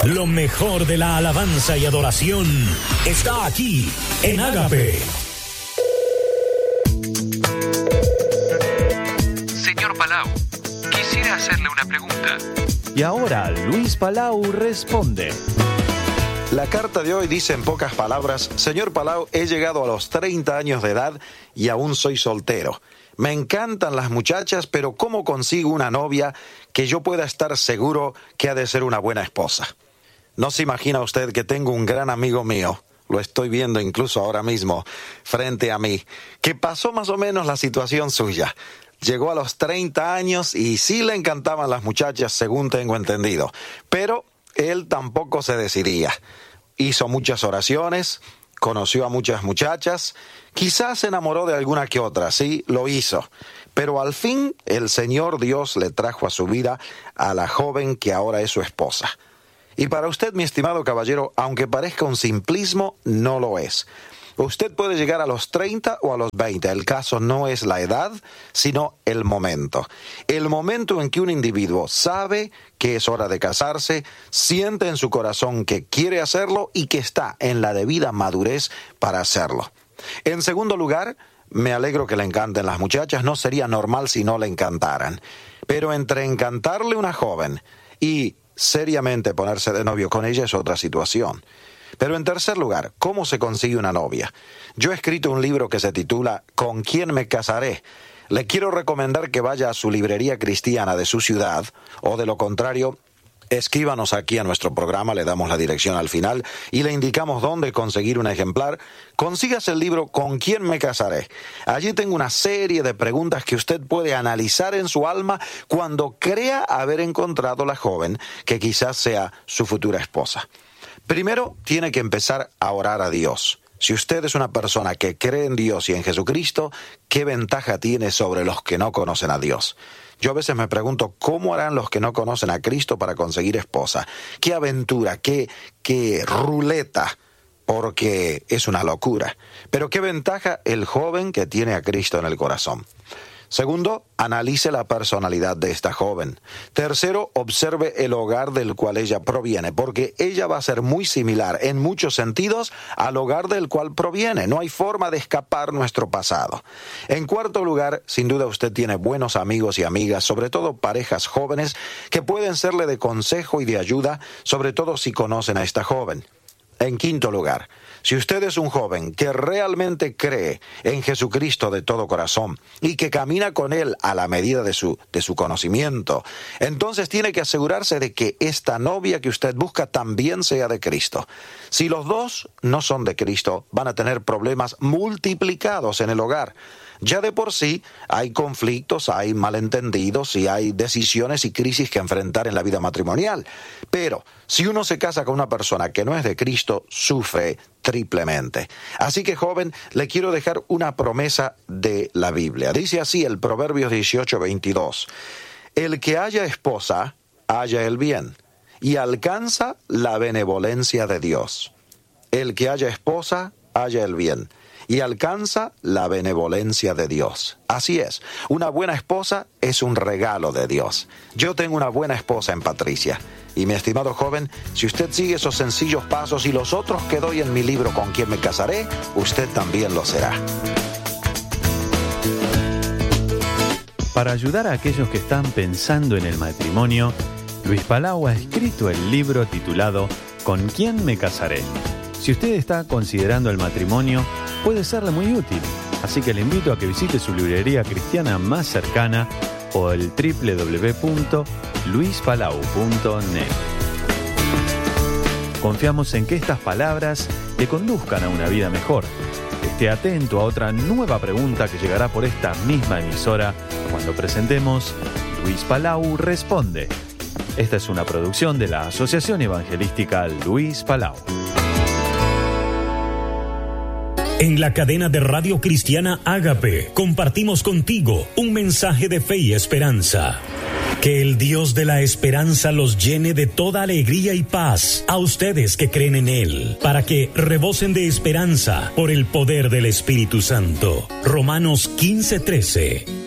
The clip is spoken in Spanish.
Lo mejor de la alabanza y adoración está aquí en Ágape. Señor Palau, quisiera hacerle una pregunta. Y ahora Luis Palau responde. La carta de hoy dice en pocas palabras: Señor Palau, he llegado a los 30 años de edad y aún soy soltero. Me encantan las muchachas, pero ¿cómo consigo una novia que yo pueda estar seguro que ha de ser una buena esposa? No se imagina usted que tengo un gran amigo mío, lo estoy viendo incluso ahora mismo frente a mí, que pasó más o menos la situación suya. Llegó a los 30 años y sí le encantaban las muchachas, según tengo entendido, pero él tampoco se decidía. Hizo muchas oraciones, conoció a muchas muchachas, quizás se enamoró de alguna que otra, sí, lo hizo. Pero al fin el Señor Dios le trajo a su vida a la joven que ahora es su esposa. Y para usted, mi estimado caballero, aunque parezca un simplismo, no lo es. Usted puede llegar a los 30 o a los 20. El caso no es la edad, sino el momento. El momento en que un individuo sabe que es hora de casarse, siente en su corazón que quiere hacerlo y que está en la debida madurez para hacerlo. En segundo lugar, me alegro que le encanten las muchachas. No sería normal si no le encantaran. Pero entre encantarle una joven y seriamente ponerse de novio con ella es otra situación. Pero en tercer lugar, ¿cómo se consigue una novia? Yo he escrito un libro que se titula ¿Con quién me casaré? Le quiero recomendar que vaya a su librería cristiana de su ciudad, o de lo contrario, escríbanos aquí a nuestro programa, le damos la dirección al final y le indicamos dónde conseguir un ejemplar. Consígase el libro ¿Con quién me casaré? Allí tengo una serie de preguntas que usted puede analizar en su alma cuando crea haber encontrado la joven que quizás sea su futura esposa. Primero, tiene que empezar a orar a Dios. Si usted es una persona que cree en Dios y en Jesucristo, ¿qué ventaja tiene sobre los que no conocen a Dios? Yo a veces me pregunto, ¿cómo harán los que no conocen a Cristo para conseguir esposa? ¿Qué aventura? ¿Qué ruleta? Porque es una locura. Pero ¿qué ventaja el joven que tiene a Cristo en el corazón? Segundo, analice la personalidad de esta joven. Tercero, observe el hogar del cual ella proviene, porque ella va a ser muy similar en muchos sentidos al hogar del cual proviene. No hay forma de escapar nuestro pasado. En cuarto lugar, sin duda usted tiene buenos amigos y amigas, sobre todo parejas jóvenes, que pueden serle de consejo y de ayuda, sobre todo si conocen a esta joven. En quinto lugar, si usted es un joven que realmente cree en Jesucristo de todo corazón y que camina con Él a la medida de su conocimiento, entonces tiene que asegurarse de que esta novia que usted busca también sea de Cristo. Si los dos no son de Cristo, van a tener problemas multiplicados en el hogar. Ya de por sí hay conflictos, hay malentendidos y hay decisiones y crisis que enfrentar en la vida matrimonial. Pero si uno se casa con una persona que no es de Cristo, sufre triplemente. Así que, joven, le quiero dejar una promesa de la Biblia. Dice así el Proverbios 18:22. El que haya esposa, halla el bien y alcanza la benevolencia de Dios. El que haya esposa, halla el bien y alcanza la benevolencia de Dios. Así es, una buena esposa es un regalo de Dios. Yo tengo una buena esposa en Patricia. Y mi estimado joven, si usted sigue esos sencillos pasos y los otros que doy en mi libro ¿Con quién me casaré?, usted también lo será. Para ayudar a aquellos que están pensando en el matrimonio, Luis Palau ha escrito el libro titulado ¿Con quién me casaré? Si usted está considerando el matrimonio, puede serle muy útil. Así que le invito a que visite su librería cristiana más cercana o el www.luispalau.net. Confiamos en que estas palabras le conduzcan a una vida mejor. Esté atento a otra nueva pregunta que llegará por esta misma emisora cuando presentemos Luis Palau Responde. Esta es una producción de la Asociación Evangelística Luis Palau. En la cadena de radio cristiana Ágape, compartimos contigo un mensaje de fe y esperanza. Que el Dios de la esperanza los llene de toda alegría y paz a ustedes que creen en Él, para que rebosen de esperanza por el poder del Espíritu Santo. Romanos 15:13.